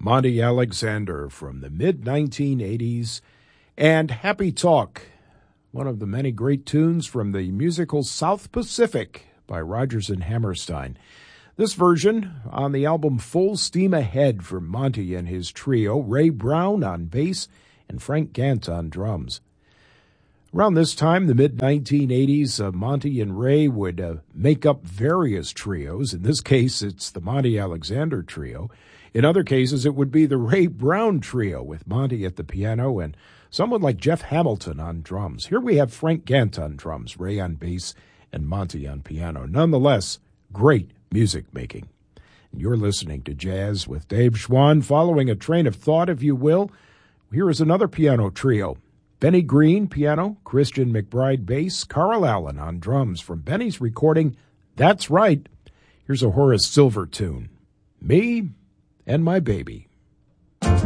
Monty Alexander from the mid-1980s, and Happy Talk, one of the many great tunes from the musical South Pacific by Rodgers and Hammerstein. This version on the album Full Steam Ahead from Monty and his trio, Ray Brown on bass and Frank Gant on drums. Around this time, the mid-1980s, Monty and Ray would make up various trios. In this case, it's the Monty Alexander Trio. In other cases, it would be the Ray Brown Trio with Monty at the piano and someone like Jeff Hamilton on drums. Here we have Frank Gant on drums, Ray on bass, and Monty on piano. Nonetheless, great music making. You're listening to Jazz with Dave Schwann, following a train of thought, if you will. Here is another piano trio. Benny Green, piano, Christian McBride, bass, Carl Allen on drums from Benny's recording, That's Right. Here's a Horace Silver tune, Me and My Baby.